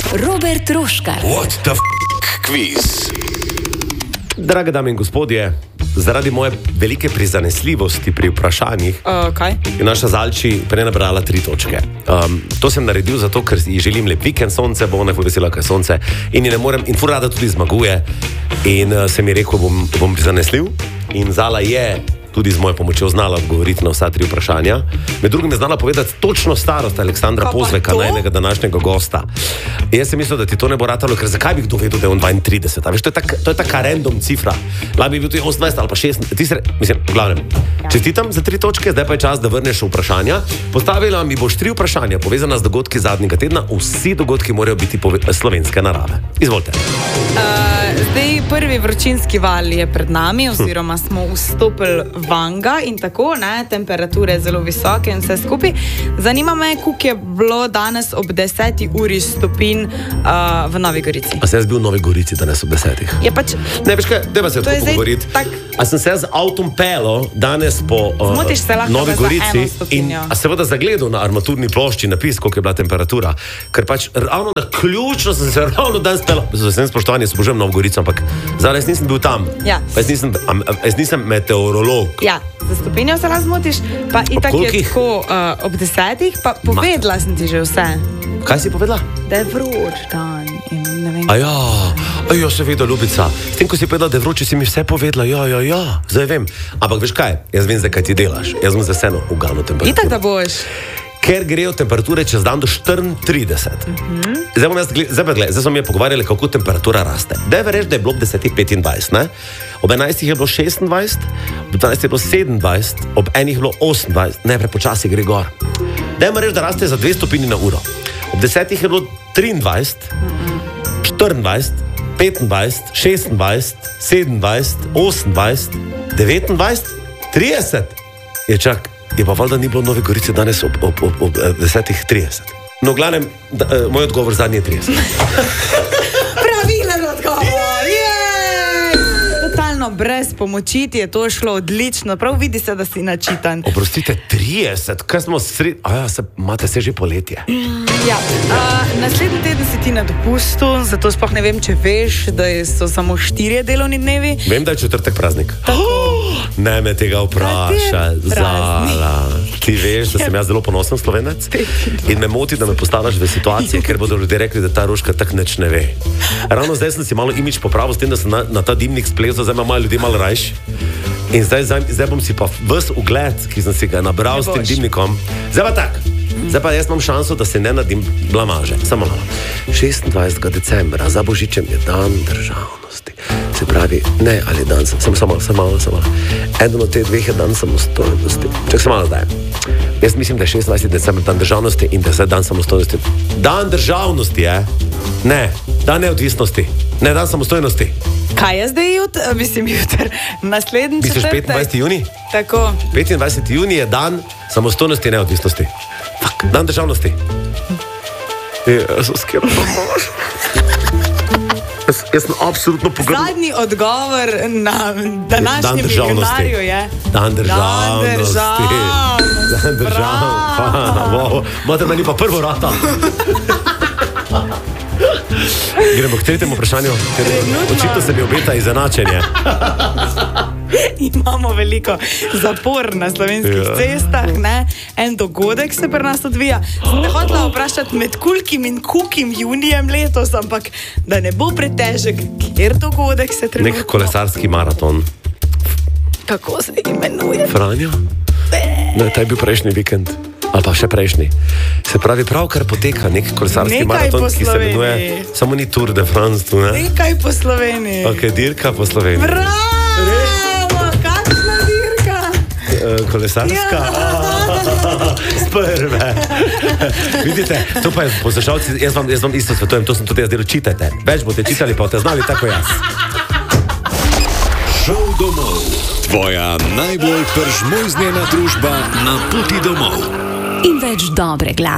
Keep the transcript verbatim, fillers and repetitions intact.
Robert Roškar. What the f*** quiz? Drage dame in gospodje, zaradi moje velike prizanesljivosti pri vprašanjih uh, kaj? je naša Zalči prej nabrala tri točke. Um, to sem naredil zato, ker ji želim lep vikend, sonce, bo ona vesela, kaj sonce in ji ne morem, in fur rada tudi zmaguje in uh, sem ji rekel, bom, bom prizanesljiv in Zala je tudi z mojo pomočjo znala odgovoriti na vsa tri vprašanja. Med drugim je znala povedati točno starost Aleksandra Pozveka, najnega današnjega gosta. Jaz sem mislil, da ti to ne bo ratalo, ker zakaj bi kdo vedel, da je on dvaintrideset? A veš, to je taka, to je taka random cifra. Lahko bi bil tudi osemnajst ali pa šestnajst. Ti se, mislim, v glavnem. Čestitam za tri točke, zdaj pa je čas, da vrneš vprašanja. Postavila mi boš tri vprašanja, povezana z dogodki zadnjega tedna. Vsi dogodki morajo biti slovenske narave. Izvolite. Uh, zdaj prvi vročinski val je pred nami, oziroma smo vstopili vanga in tako, ne, temperature zelo visoke in vse skupaj. Zanima me, koliko je bilo danes ob deseti uri stopinj uh, v Novi Gorici. A se jaz bil v Novi Gorici danes ob desetih? Je pač... Ne, veš kaj, dajva se To je tako zdaj pogovoriti. tak- A sem se z avtom pelo danes po uh, Zmotiš se lahko Novi za Gorici eno in stopinjo. a seveda zagledal na armaturni plošči napis, koliko je bila temperatura. Ker pač ravno na ključno sem se ravno danes pelo. Z vsem spoštovanjem spožujem Novo Gorico, ampak zdaj jaz nisem bil tam. Ja. Pa jaz nisem, am, jaz nisem meteorolog. Ja, za stopinjo se lahko zmotiš, pa itak je kolikih? tako uh, ob desetih, pa povedala sem ti že vse. Kaj si povedala? Da je vroč dan in ne vem. A ja, a ja, seveda, ljubica. S tem, ko si povedala, da je vroče, si mi vse povedala. Ja, ja, ja, zdaj vem. Ampak veš kaj, jaz vem, zdaj kaj ti delaš. Jaz bom za vseeno uganil temperaturo. Itak da boš. Ker grejo temperature čez dan do štiriintrideset. Mm-hmm. Zdaj bom jaz, gled, zdaj pa gled, zdaj smo mi pogovarjali, kako temperatura raste. Daj verješ, da je bilo ob desetih petindvajset, ne? Ob enajstih je bilo šestindvajset, ob dvanajstih je bilo sedemindvajset, ob enih je bilo osemindvajset, ne, prepočasi gre gor. Daj mi reči, da raste za dve stopinji na uro. Ob desetih je bilo triindvajset, štiriindvajset, petindvajset, šestindvajset, sedemindvajset, osemindvajset, devetindvajset, trideset. Je čak, je pa valjda ni bilo v Novi Gorici danes ob, ob, ob, ob desetih trideset. No, v glavnem, da, uh, moj odgovor zadnji je trideset. Pravilen odgovor! Jej! Totalno brez pomoči ti je to šlo odlično. Prav vidi se, da si načitan. Oprostite, trideset, kaj smo sred... A ja, se, imate se že poletje. Ja. Uh, naslednji teden si ti na dopustu, zato sploh ne vem, če veš, da so samo štirje delovni dnevi. Vem, da je četrtek praznik. Oh, ne me tega vpraša, Zala. Ti veš, da sem jaz zelo ponosen Slovenec in me moti, da me postaviš v situacijo, ker bodo ljudje rekli, da ta Roška tak nič ne ve. Ravno zdaj sem si malo imič popravil s tem, da sem na, na ta dimnik splezal, zdaj ima malo ljudi malo rajš. In zdaj, zdaj, zdaj bom si pa ves ugled, ki sem si ga nabral s tem dimnikom. Zdaj pa tak. Zdaj pa jaz imam šanso, da se ne nadim blamaže. Samo malo. šestindvajsetega decembra za Božičem je dan državnosti. Se pravi, ne, ali dan, samo samo, samo malo, samo malo. Eden od teh dveh je dan samostojnosti. Čak se malo zdaj. Jaz mislim, da je šestindvajseti december dan državnosti in da je zdaj dan samostojnosti. Dan državnosti je? Ne, dan neodvisnosti. Ne, dan samostojnosti. Kaj je zdaj jutr? Mislim, jutr. Naslednji Misliš četrtek. petindvajseti junij? Tako. petindvajseti junij je dan samostojnosti in neodvisnosti. Fak, dan državnosti. Jaz sem skeptičen. Jaz, jaz sem absolutno pogledal. Zadnji odgovor na današnjem milionarju je Dan državnosti. Dan državnosti. Dan državnosti. Wow. Mate meni pa prvo rata. Gremo k tretjemu vprašanju, ker očitno se mi obeta izenačenje. Imamo veliko zapor na slovenskih Ja. cestah, ne? En dogodek se pri nas odvija. Sem te hotela vprašati med kulkim in kukim junijem letos, ampak da ne bo pretežek, kjer dogodek se trenutno... Nek kolesarski maraton. Kako se imenuje? Franjo? Ne, ta je bil prejšnji vikend. Ali pa še prejšnji. Se pravi, pravkar poteka nek kolesarski Nekaj maraton, po ki se Sloveniji. imenuje, samo ni Tour de France, tu, ne? Nekaj po Sloveniji. Ok, dirka po Sloveniji. Bravo! Kakšna dirka? Uh, kolesarska? Ja. Z prve. Vidite, to pa je poslušalci, jaz vam, jaz vam isto svetujem, to sem tudi jaz delal, čitajte. Več boste čitali, pa boste znali tako jaz. Šel domov. Tvoja najbolj pržmojznjena družba na poti domov. In več dobre glasbe.